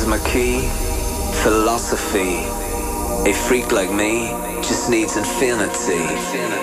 my key. Philosophy. A freak like me just needs infinity.